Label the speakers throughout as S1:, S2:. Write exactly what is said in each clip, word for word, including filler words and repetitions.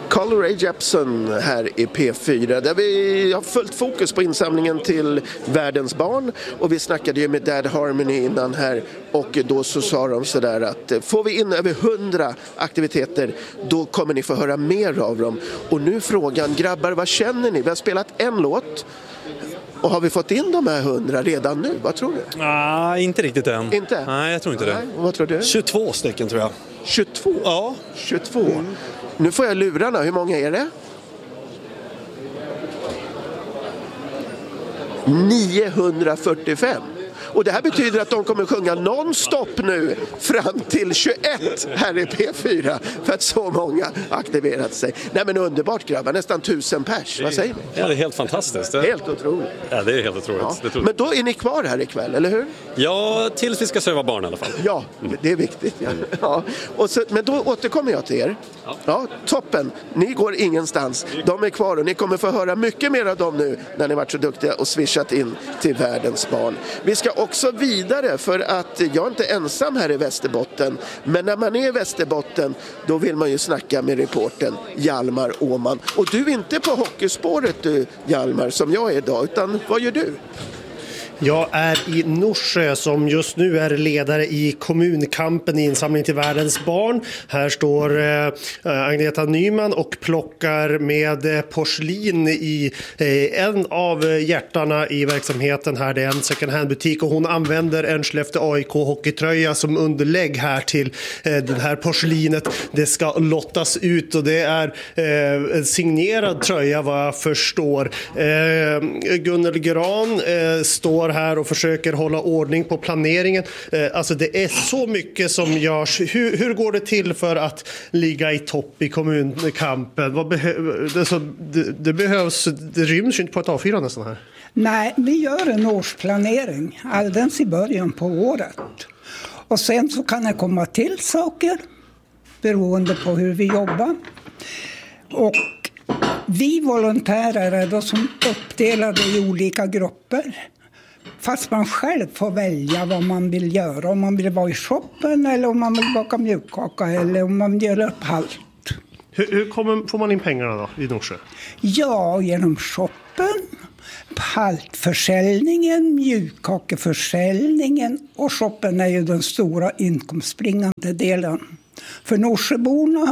S1: Carl Ray Jepsen här i P fyra där vi har fullt fokus på insamlingen till Världens barn, och vi snackade ju med Dad Harmony innan här, och då så sa de sådär att får vi in över hundra aktiviteter då kommer ni få höra mer av dem. Och nu frågan, grabbar, vad känner ni? Vi har spelat en låt. Och har vi fått in de här hundra redan nu? Vad tror du?
S2: Nej, inte riktigt än.
S1: Inte?
S2: Nej, jag tror inte det.
S1: Nej, vad tror du?
S2: tjugotvå stycken tror jag.
S1: tjugotvå?
S2: Ja.
S1: tjugotvå. Mm. Nu får jag lurarna. Hur många är det? niohundrafyrtiofem. Och det här betyder att de kommer sjunga non-stop nu fram till tjugoett här i P fyra, för att så många aktiverat sig. Nej, men underbart grabbar, nästan tusen pers. Vad säger ni?
S2: Ja, det är helt fantastiskt. Det...
S1: Helt otroligt.
S2: Ja, det är helt otroligt.
S1: Ja.
S2: Det är otroligt.
S1: Men då är ni kvar här ikväll, eller hur?
S2: Ja, tills vi ska söva barn i alla fall.
S1: Ja, det är viktigt. Ja. Ja. Och så, men då återkommer jag till er. Ja. Ja, toppen. Ni går ingenstans. De är kvar och ni kommer få höra mycket mer av dem nu när ni varit så duktiga och swishat in till Världens barn. Vi ska också vidare, för att jag är inte ensam här i Västerbotten, men när man är i Västerbotten då vill man ju snacka med reportern Hjalmar Åman. Och du är inte på hockeyspåret du, Hjalmar, som jag är idag, utan vad gör du?
S3: Jag är i Norsjö som just nu är ledare i kommunkampen i insamling till Världens barn. Här står eh, Agneta Nyman och plockar med eh, porslin i eh, en av hjärtarna i verksamheten här. Det är en second hand butik och hon använder en Skellefteå A I K hockeytröja som underlägg här till eh, det här porslinet. Det ska lottas ut och det är eh, en signerad tröja vad jag förstår. Eh, Gunnel Gran eh, står här och försöker hålla ordning på planeringen. Alltså det är så mycket som görs. Hur, hur går det till för att ligga i topp i kommunkampen? Vad behö- alltså, det, det behövs, det ryms inte på ett A fyra nästan här.
S4: Nej, vi gör en årsplanering alldeles i början på året. Och sen så kan det komma till saker beroende på hur vi jobbar. Och vi volontärer är då som uppdelade i olika grupper. Fast man själv får välja vad man vill göra. Om man vill vara i shoppen eller om man vill baka mjukkaka eller om man vill göra upp allt.
S3: Hur, hur kommer, får man in pengarna då i Norsjö?
S4: Ja, genom shoppen, paltförsäljningen, mjukkakeförsäljningen. Och shoppen är ju den stora inkomstbringande delen. För Norsjöborna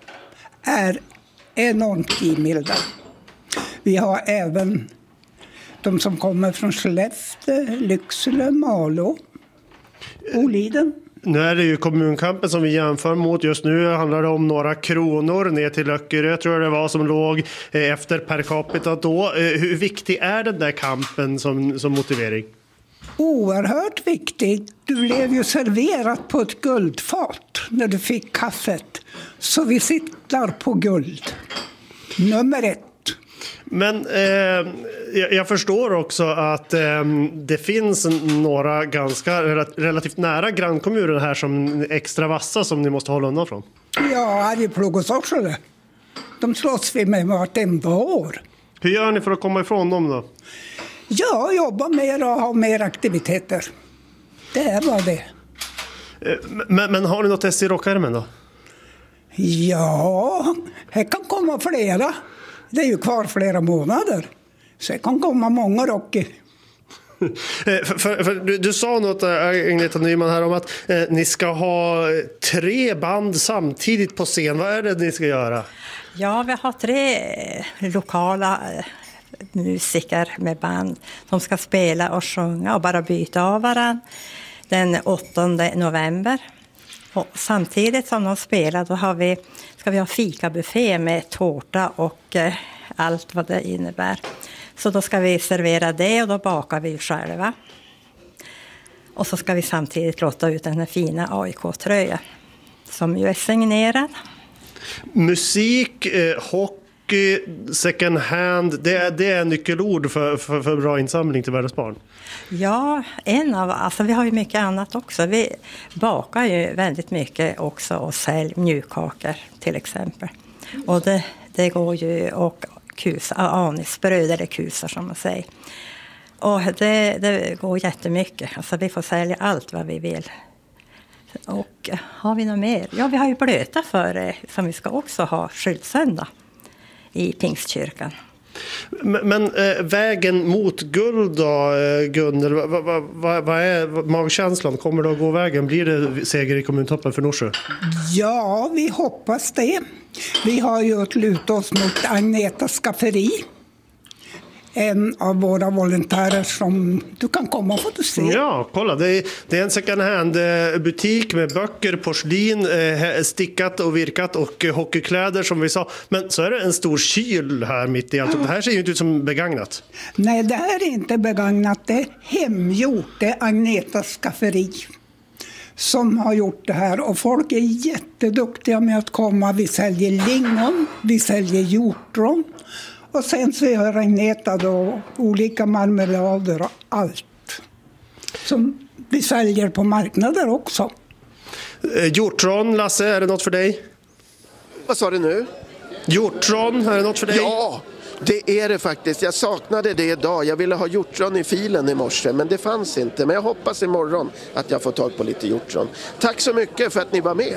S4: är enormt givmilda. Vi har även de som kommer från Skellefteå, Lycksele, Malå, Oliden.
S3: Nu är det ju kommunkampen som vi jämför mot. Just nu handlar det om några kronor ner till Öckerö, tror jag det var, som låg efter per capita då. Hur viktig är den där kampen som, som motivering?
S4: Oerhört viktig. Du blev ju serverat på ett guldfat när du fick kaffet. Så vi sitter på guld. Nummer ett.
S3: Men eh, jag förstår också att eh, det finns några ganska relativt nära grannkommuner här som extra vassa som ni måste hålla undan från.
S4: Ja, Arjeplog och Sorsele. De slåss vi med vartenda år.
S3: Hur gör ni för att komma ifrån dem då?
S4: Ja, jobba mer och ha mer aktiviteter. Det är vad det.
S3: Eh, men, men har ni något test i rockärmen då?
S4: Ja, det kan komma flera. Det är ju kvar flera månader. Så det kan komma många rocker.
S3: för, för, för, du, du sa något, Agneta Nyman, här om att eh, ni ska ha tre band samtidigt på scen. Vad är det ni ska göra?
S5: Ja, vi har tre lokala musiker med band som ska spela och sjunga och bara byta av varandra den åttonde november. Och samtidigt som de spelar då har vi, ska vi ha fikabuffé med tårta och eh, allt vad det innebär. Så då ska vi servera det och då bakar vi själva. Och så ska vi samtidigt låta ut den här fina A I K-tröjan som ju är signerad.
S3: Musik, eh, hockey, second hand, det är, det är nyckelord för, för, för bra insamling till Världens barn.
S5: Ja, en av, alltså vi har ju mycket annat också. Vi bakar ju väldigt mycket också och säljer mjukkakor till exempel. Och det, det går ju, och kus, anisbröd eller kusar som man säger. Och det, det går jättemycket. Alltså vi får sälja allt vad vi vill. Och har vi något mer? Ja, vi har ju blöta för som vi ska också ha skyltsöndag. i Pingstkyrkan.
S3: Men, men eh, vägen mot guld då, eh, Gunnel, vad va, va, va är magkänslan? Kommer det att gå vägen? Blir det seger i kommuntoppen för Norsjö?
S4: Ja, vi hoppas det. Vi har ju lutat oss mot Agneta Skafferi. En av våra volontärer som du kan komma och få du se.
S3: Ja, kolla. Det är, det är en second hand butik med böcker, porslin, eh, stickat och virkat och eh, hockeykläder som vi sa. Men så är det en stor kyl här mitt i allt. Det här ser ju inte ut som begagnat.
S4: Nej, det här är inte begagnat. Det är hemgjort. Det är Agneta Skafferi som har gjort det här. Och folk är jätteduktiga med att komma. Vi säljer lingon, vi säljer hjortron. Och sen så gör Agneta då olika marmelader och allt som vi säljer på marknader också.
S3: Eh, hjortron, Lasse, är det något för dig?
S1: Vad sa du nu?
S3: Hjortron, är det något för dig?
S1: Ja, det är det faktiskt. Jag saknade det idag. Jag ville ha hjortron i filen i morse, men det fanns inte. Men jag hoppas imorgon att jag får tag på lite hjortron. Tack så mycket för att ni var med.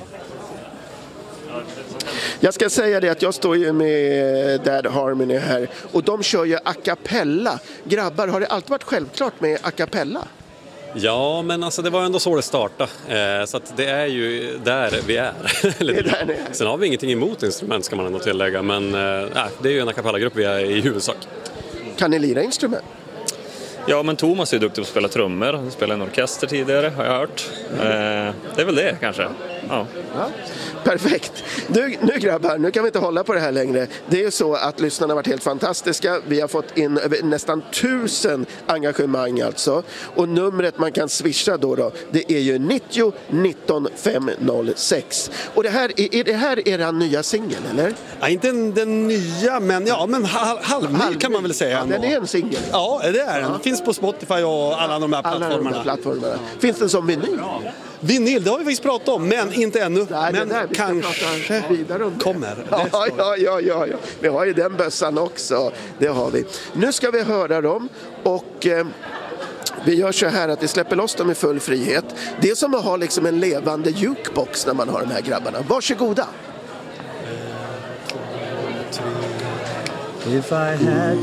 S1: Jag ska säga det att jag står ju med Dad Harmony här och de kör ju a cappella. Grabbar, har det alltid varit självklart med a cappella?
S2: Ja, men alltså det var ändå så det startade. Eh, så att det är ju där vi är.
S1: Det är där ni är.
S2: Sen har vi ingenting emot instrument ska man ändå tillägga. Men eh, det är ju en a cappella-grupp vi är i huvudsak.
S1: Kan ni lira instrument?
S6: Ja, men Thomas är ju duktig på att spela trummor. Han spelade en orkester tidigare, har jag hört. Eh, det är väl det, kanske. Ja.
S1: Ja. Perfekt. Nu, nu grabbar, nu kan vi inte hålla på det här längre. Det är ju så att lyssnarna har varit helt fantastiska. Vi har fått in nästan tusen engagemang alltså. Och numret man kan swisha då, då det är ju nittio nitton femhundrasex. Och det här, är, är det här era nya singel, eller?
S7: Ja, inte den, den nya, men ja, men halv, halvny kan man väl säga.
S1: Ja, den är en singel.
S7: Ja, det är den. Ja. Finns på Spotify och alla de här
S1: alla
S7: plattformarna.
S1: De här plattformarna. Finns den som vinyl? Ja.
S7: Vinyl, det har vi faktiskt pratat om, men inte ännu.
S1: Nej,
S7: men
S1: där,
S7: kanske kommer.
S1: Ja, ja, ja, ja, ja. Vi har ju den bössan också. Det har vi. Nu ska vi höra dem och eh, vi gör så här att vi släpper loss dem i full frihet. Det är som att ha liksom en levande jukebox när man har de här grabbarna. Varsågoda.
S8: If I had